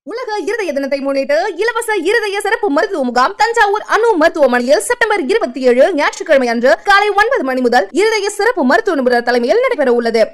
உலக இருதய தினத்தை முன்னிட்டு இலவச இருதய சிறப்பு மருத்துவ முகாம் தஞ்சாவூர் அணு மருத்துவமனையில் செப்டம்பர் 27 ஞாயிற்றுக்கிழமை அன்று காலை 9 மணி முதல் இருதய சிறப்பு மருத்துவ நிபுணர் தலைமையில் நடைபெற உள்ளது.